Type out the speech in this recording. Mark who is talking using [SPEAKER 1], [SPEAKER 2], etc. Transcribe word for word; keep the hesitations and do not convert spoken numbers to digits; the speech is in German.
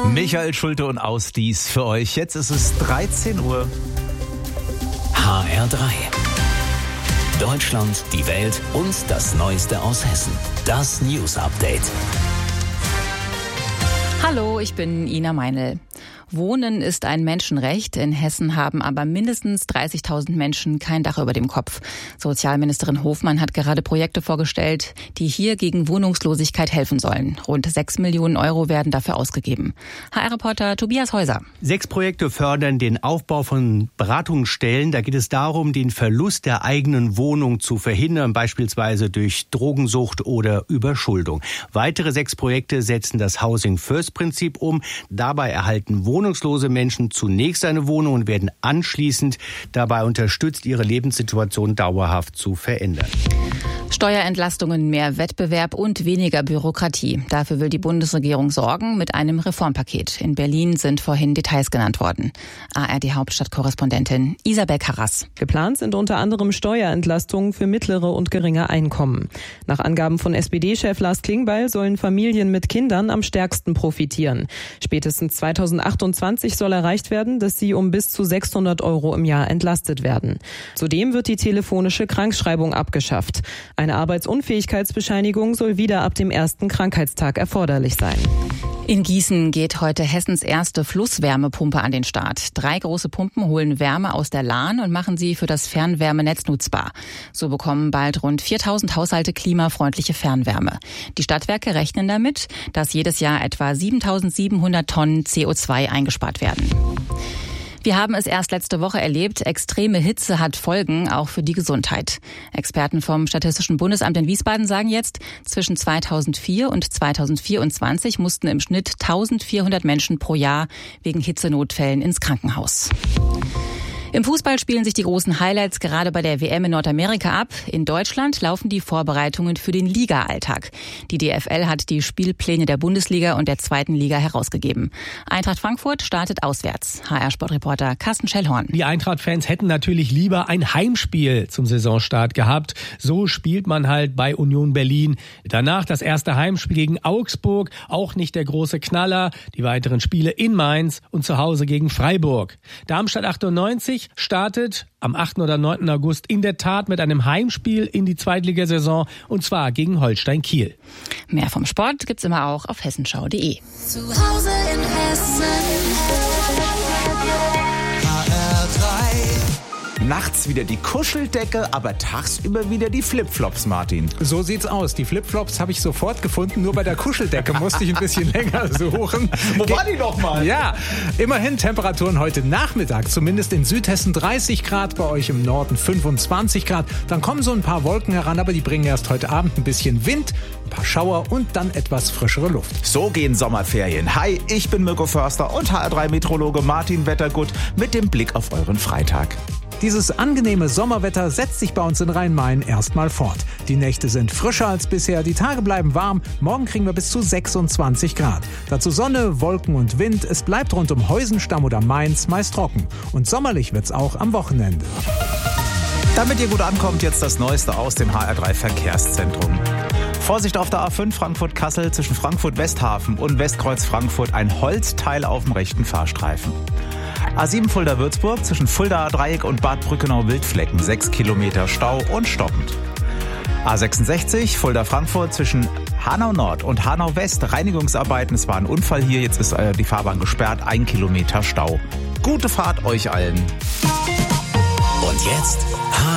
[SPEAKER 1] Michael Schulte und Ausdies für euch. Jetzt ist es dreizehn Uhr.
[SPEAKER 2] H R drei. Deutschland, die Welt und das Neueste aus Hessen. Das News Update.
[SPEAKER 3] Hallo, ich bin Ina Meinl. Wohnen ist ein Menschenrecht. In Hessen haben aber mindestens dreißigtausend Menschen kein Dach über dem Kopf. Sozialministerin Hofmann hat gerade Projekte vorgestellt, die hier gegen Wohnungslosigkeit helfen sollen. Rund sechs Millionen Euro werden dafür ausgegeben. H R-Reporter Tobias Häuser.
[SPEAKER 4] Sechs Projekte fördern den Aufbau von Beratungsstellen. Da geht es darum, den Verlust der eigenen Wohnung zu verhindern, beispielsweise durch Drogensucht oder Überschuldung. Weitere sechs Projekte setzen das Housing-First-Prinzip um. Dabei erhalten wohnungslose Menschen zunächst eine Wohnung und werden anschließend dabei unterstützt, ihre Lebenssituation dauerhaft zu verändern.
[SPEAKER 3] Steuerentlastungen, mehr Wettbewerb und weniger Bürokratie. Dafür will die Bundesregierung sorgen mit einem Reformpaket. In Berlin sind vorhin Details genannt worden. A R D-Hauptstadtkorrespondentin Isabel Karras.
[SPEAKER 5] Geplant sind unter anderem Steuerentlastungen für mittlere und geringe Einkommen. Nach Angaben von S P D-Chef Lars Klingbeil sollen Familien mit Kindern am stärksten profitieren. Spätestens zweitausendachtundzwanzig soll erreicht werden, dass sie um bis zu sechshundert Euro im Jahr entlastet werden. Zudem wird die telefonische Krankschreibung abgeschafft. Eine Arbeitsunfähigkeitsbescheinigung soll wieder ab dem ersten Krankheitstag erforderlich sein.
[SPEAKER 3] In Gießen geht heute Hessens erste Flusswärmepumpe an den Start. Drei große Pumpen holen Wärme aus der Lahn und machen sie für das Fernwärmenetz nutzbar. So bekommen bald rund viertausend Haushalte klimafreundliche Fernwärme. Die Stadtwerke rechnen damit, dass jedes Jahr etwa siebentausendsiebenhundert Tonnen C O zwei eingespart werden. Wir haben es erst letzte Woche erlebt. Extreme Hitze hat Folgen, auch für die Gesundheit. Experten vom Statistischen Bundesamt in Wiesbaden sagen jetzt, zwischen zweitausendvier und zweitausendvierundzwanzig mussten im Schnitt eintausendvierhundert Menschen pro Jahr wegen Hitzenotfällen ins Krankenhaus. Im Fußball spielen sich die großen Highlights gerade bei der W M in Nordamerika ab. In Deutschland laufen die Vorbereitungen für den Liga-Alltag. Die D F L hat die Spielpläne der Bundesliga und der zweiten Liga herausgegeben. Eintracht Frankfurt startet auswärts. H R-Sportreporter Carsten Schellhorn.
[SPEAKER 6] Die Eintracht-Fans hätten natürlich lieber ein Heimspiel zum Saisonstart gehabt. So spielt man halt bei Union Berlin. Danach das erste Heimspiel gegen Augsburg. Auch nicht der große Knaller. Die weiteren Spiele in Mainz und zu Hause gegen Freiburg. Darmstadt achtundneunzig startet am achten oder neunten August in der Tat mit einem Heimspiel in die Zweitligasaison und zwar gegen Holstein Kiel.
[SPEAKER 3] Mehr vom Sport gibt's immer auch auf hessenschau punkt de.
[SPEAKER 7] Zu Hause in Hessen. H R drei.
[SPEAKER 1] Nachts wieder die Kuscheldecke, aber tagsüber wieder die Flipflops, Martin.
[SPEAKER 8] So sieht's aus. Die Flipflops habe ich sofort gefunden. Nur bei der Kuscheldecke musste ich ein bisschen länger suchen.
[SPEAKER 1] Wo
[SPEAKER 8] Ge-
[SPEAKER 1] war die noch mal?
[SPEAKER 8] Ja, immerhin Temperaturen heute Nachmittag. Zumindest in Südhessen dreißig Grad, bei euch im Norden fünfundzwanzig Grad. Dann kommen so ein paar Wolken heran, aber die bringen erst heute Abend ein bisschen Wind, ein paar Schauer und dann etwas frischere Luft.
[SPEAKER 1] So gehen Sommerferien. Hi, ich bin Mirko Förster und H R drei Meteorologe Martin Wettergut mit dem Blick auf euren Freitag.
[SPEAKER 8] Dieses angenehme Sommerwetter setzt sich bei uns in Rhein-Main erstmal fort. Die Nächte sind frischer als bisher, die Tage bleiben warm. Morgen kriegen wir bis zu sechsundzwanzig Grad. Dazu Sonne, Wolken und Wind. Es bleibt rund um Heusenstamm oder Mainz meist trocken. Und sommerlich wird's auch am Wochenende.
[SPEAKER 1] Damit ihr gut ankommt, jetzt das Neueste aus dem H R drei Verkehrszentrum. Vorsicht auf der A fünf Frankfurt-Kassel zwischen Frankfurt-Westhafen und Westkreuz Frankfurt. Ein Holzteil auf dem rechten Fahrstreifen. A sieben Fulda-Würzburg zwischen Fuldaer Dreieck und Bad Brückenau-Wildflecken. sechs Kilometer Stau und stoppend. A sechsundsechzig Fulda-Frankfurt zwischen Hanau Nord und Hanau West. Reinigungsarbeiten. Es war ein Unfall hier. Jetzt ist äh, die Fahrbahn gesperrt. ein Kilometer Stau. Gute Fahrt euch allen.
[SPEAKER 2] Und jetzt